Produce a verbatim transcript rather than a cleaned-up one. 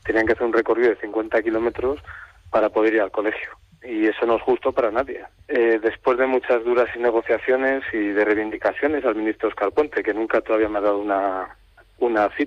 tenían que hacer un recorrido de cincuenta kilómetros para poder ir al colegio. Y eso no es justo para nadie. Eh, después de muchas duras negociaciones y de reivindicaciones al ministro Óscar Puente, que nunca todavía me ha dado una, una cita,